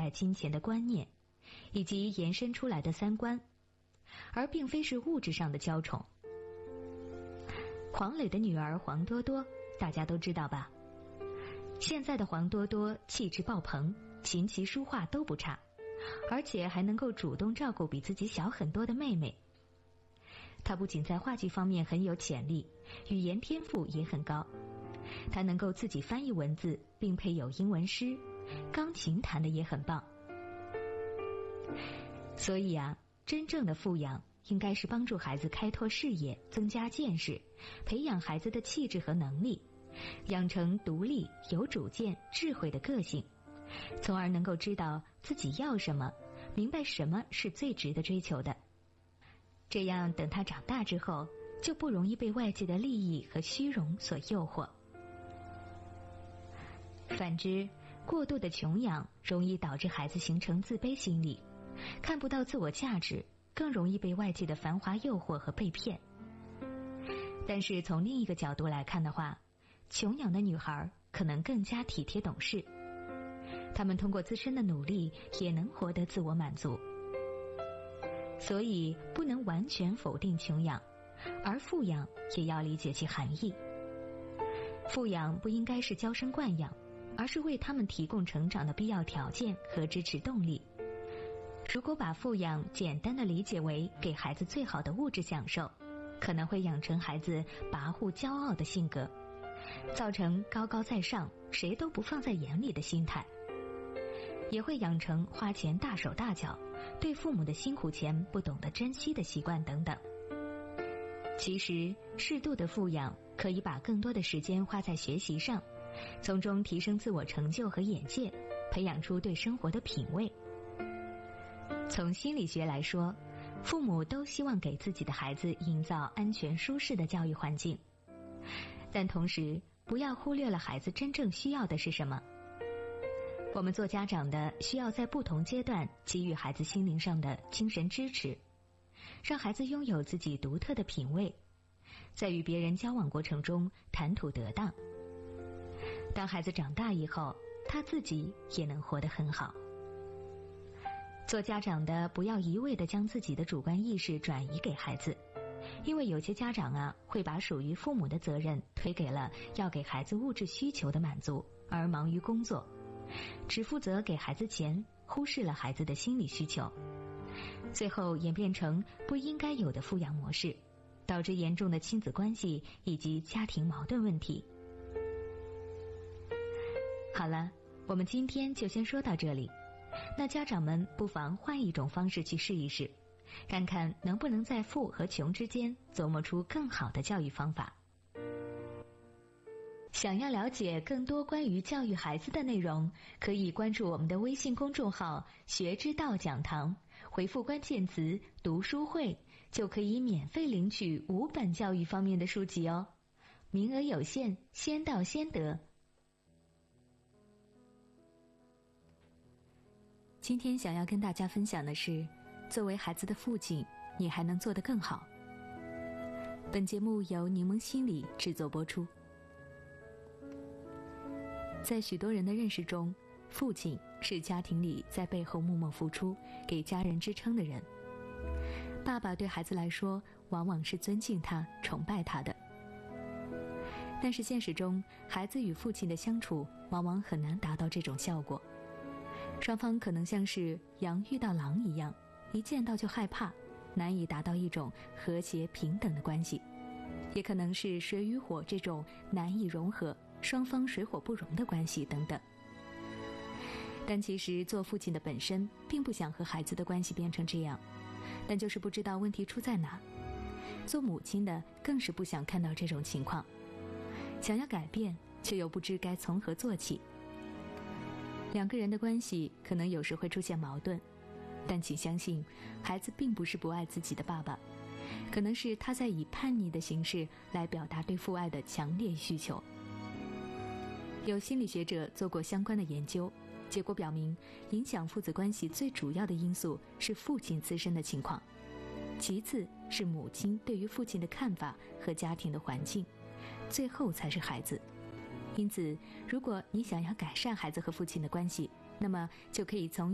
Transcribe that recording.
待金钱的观念，以及延伸出来的三观，而并非是物质上的娇宠。黄磊的女儿黄多多大家都知道吧？现在的黄多多气质爆棚，琴棋书画都不差，而且还能够主动照顾比自己小很多的妹妹。她不仅在话剧方面很有潜力，语言天赋也很高。她能够自己翻译文字，并配有英文诗，钢琴弹得也很棒。所以啊，真正的富养应该是帮助孩子开拓视野，增加见识，培养孩子的气质和能力，养成独立、有主见、智慧的个性，从而能够知道自己要什么，明白什么是最值得追求的。这样等他长大之后，就不容易被外界的利益和虚荣所诱惑。反之，过度的穷养容易导致孩子形成自卑心理，看不到自我价值，更容易被外界的繁华诱惑和被骗。但是从另一个角度来看的话，穷养的女孩可能更加体贴懂事，她们通过自身的努力也能获得自我满足。所以不能完全否定穷养，而富养也要理解其含义。富养不应该是娇生惯养，而是为他们提供成长的必要条件和支持动力。如果把富养简单的理解为给孩子最好的物质享受，可能会养成孩子跋扈骄傲的性格，造成高高在上，谁都不放在眼里的心态，也会养成花钱大手大脚，对父母的辛苦钱不懂得珍惜的习惯等等。其实适度的富养可以把更多的时间花在学习上，从中提升自我成就和眼界，培养出对生活的品味。从心理学来说，父母都希望给自己的孩子营造安全舒适的教育环境，但同时不要忽略了孩子真正需要的是什么。我们做家长的需要在不同阶段给予孩子心灵上的精神支持，让孩子拥有自己独特的品味，在与别人交往过程中谈吐得当。当孩子长大以后，他自己也能活得很好。做家长的不要一味地将自己的主观意识转移给孩子，因为有些家长啊，会把属于父母的责任推给了要给孩子物质需求的满足，而忙于工作，只负责给孩子钱，忽视了孩子的心理需求，最后演变成不应该有的富养模式，导致严重的亲子关系以及家庭矛盾问题。好了，我们今天就先说到这里。那家长们不妨换一种方式去试一试，看看能不能在富和穷之间琢磨出更好的教育方法。想要了解更多关于教育孩子的内容，可以关注我们的微信公众号学之道讲堂，回复关键词读书会，就可以免费领取5本教育方面的书籍哦，名额有限，先到先得。今天想要跟大家分享的是，作为孩子的父亲，你还能做得更好。本节目由柠檬心理制作播出。在许多人的认识中，父亲是家庭里在背后默默付出，给家人支撑的人。爸爸对孩子来说，往往是尊敬他、崇拜他的。但是现实中，孩子与父亲的相处往往很难达到这种效果。双方可能像是羊遇到狼一样，一见到就害怕，难以达到一种和谐平等的关系，也可能是水与火这种难以融合，双方水火不容的关系等等。但其实做父亲的本身并不想和孩子的关系变成这样，但就是不知道问题出在哪。做母亲的更是不想看到这种情况，想要改变，却又不知该从何做起。两个人的关系可能有时会出现矛盾，但请相信，孩子并不是不爱自己的爸爸，可能是他在以叛逆的形式来表达对父爱的强烈需求。有心理学者做过相关的研究，结果表明，影响父子关系最主要的因素是父亲自身的情况，其次是母亲对于父亲的看法和家庭的环境，最后才是孩子。因此，如果你想要改善孩子和父亲的关系，那么就可以从